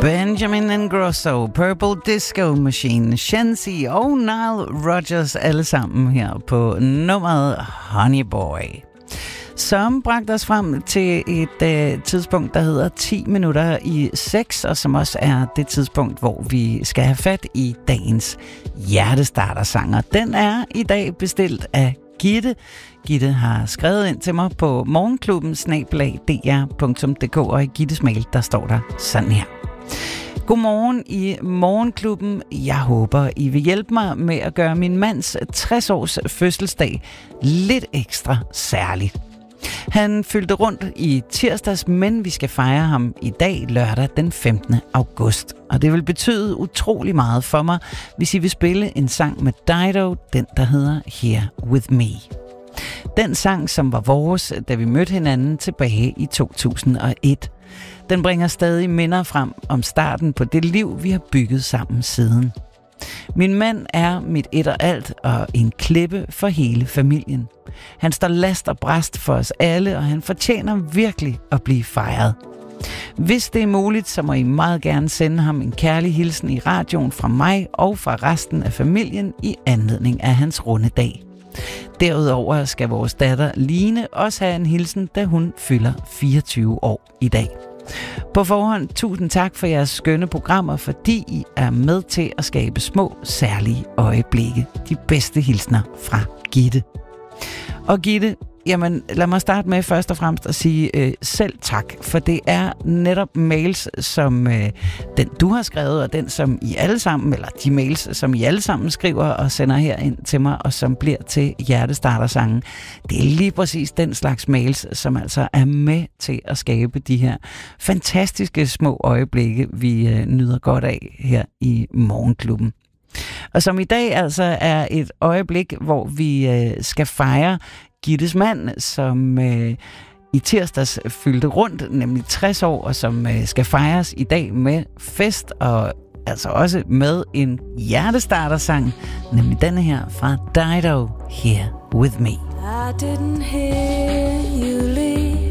Benjamin Ingrosso, Purple Disco Machine, Shensi og Nile Rodgers, alle sammen her på nummeret Honey Boy, som bragte os frem til et tidspunkt, der hedder 10 minutter i 6, og som også er det tidspunkt, hvor vi skal have fat i dagens hjertestartersanger. Den er i dag bestilt af Gitte. Gitte har skrevet ind til mig på morgenklubben@dr.dk, og i Gittes mail, der står der sådan her. Godmorgen i Morgenklubben. Jeg håber, I vil hjælpe mig med at gøre min mands 60-års fødselsdag lidt ekstra særligt. Han fyldte rundt i tirsdags, men vi skal fejre ham i dag, lørdag den 15. august. Og det vil betyde utrolig meget for mig, hvis I vil spille en sang med Dido, den der hedder Here With Me. Den sang, som var vores, da vi mødte hinanden tilbage i 2001. Den bringer stadig minder frem om starten på det liv, vi har bygget sammen siden. Min mand er mit et og alt og en klippe for hele familien. Han står last og brast for os alle, og han fortjener virkelig at blive fejret. Hvis det er muligt, så må I meget gerne sende ham en kærlig hilsen i radioen fra mig og fra resten af familien i anledning af hans runde dag. Derudover skal vores datter Line også have en hilsen, da hun fylder 24 år i dag. På forhånd, tusind tak for jeres skønne programmer, fordi I er med til at skabe små, særlige øjeblikke. De bedste hilsner fra Gitte. Og Gitte, jamen lad mig starte med først og fremmest at sige selv tak, for det er netop mails som den du har skrevet, og den som I alle sammen, eller de mails som I alle sammen skriver og sender her ind til mig, og som bliver til hjertestartersangen. Det er lige præcis den slags mails, som altså er med til at skabe de her fantastiske små øjeblikke, vi nyder godt af her i Morgenklubben. Og som i dag altså er et øjeblik, hvor vi skal fejre Gittes mand, som i tirsdags fyldte rundt, nemlig 60 år, og som skal fejres i dag med fest, og altså også med en hjertestartersang, nemlig denne her fra Dido, Here With Me. I didn't hear you leave